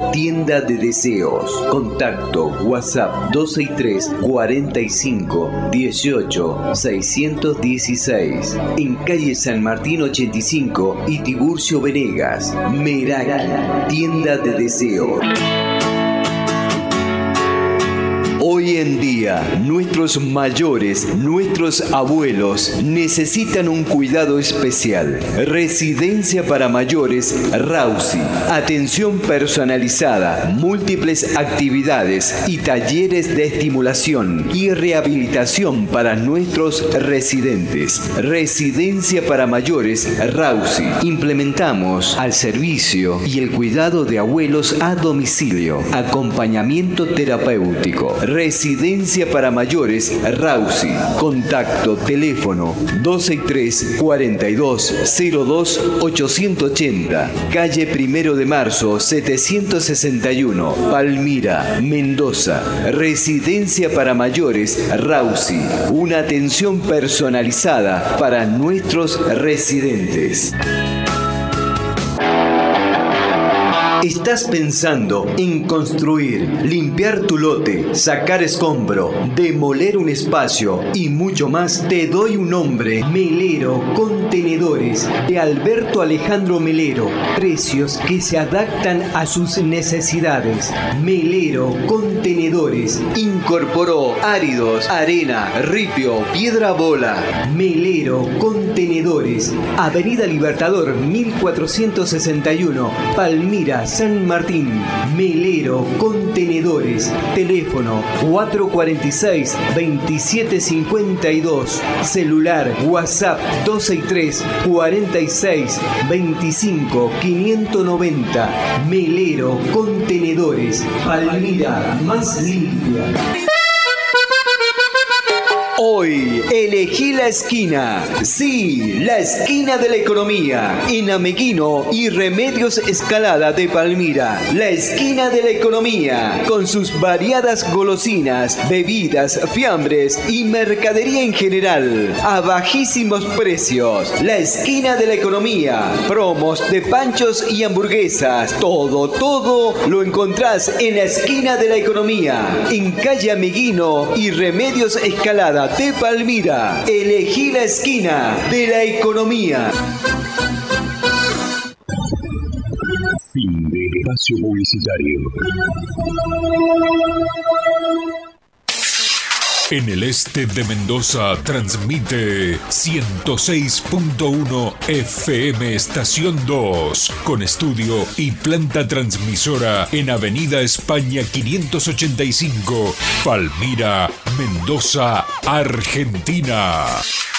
Tienda de Deseos. Contacto WhatsApp 263 45 18 616. En calle San Martín 85 y Tiburcio Venegas. Meraki, Tienda de Deseos. Hoy en día, nuestros mayores, nuestros abuelos, necesitan un cuidado especial. Residencia para mayores Rausi. Atención personalizada, múltiples actividades y talleres de estimulación y rehabilitación para nuestros residentes. Residencia para mayores Rausi. Implementamos al servicio y el cuidado de abuelos a domicilio. Acompañamiento terapéutico. Residencia para mayores Rausi. Contacto teléfono 263 42 02 880. Calle 1 de Marzo 761. Palmira, Mendoza. Residencia para mayores Rausi. Una atención personalizada para nuestros residentes. ¿Estás pensando en construir, limpiar tu lote, sacar escombro, demoler un espacio y mucho más? Te doy un nombre: Melero Contenedores, de Alberto Alejandro Melero. Precios que se adaptan a sus necesidades. Melero Contenedores. Incorporó áridos, arena, ripio, piedra bola. Melero Contenedores. Avenida Libertador 1461, Palmira, San Martín. Melero Contenedores. Teléfono 446-2752. Celular WhatsApp 263 46 25 590. Melero Contenedores. Palmira más limpia. Hoy elegí la esquina. Sí, la esquina de la economía. En Ameguino y Remedios Escalada de Palmira. La esquina de la economía. Con sus variadas golosinas, bebidas, fiambres y mercadería en general. A bajísimos precios. La esquina de la economía. Promos de panchos y hamburguesas. Todo lo encontrás en la esquina de la economía. En calle Ameguino y Remedios Escalada de Palmira. Elegí la esquina de la economía. Fin de espacio publicitario. En el este de Mendoza transmite 106.1 FM Estación 2, con estudio y planta transmisora en Avenida España 585, Palmira, Mendoza, Argentina.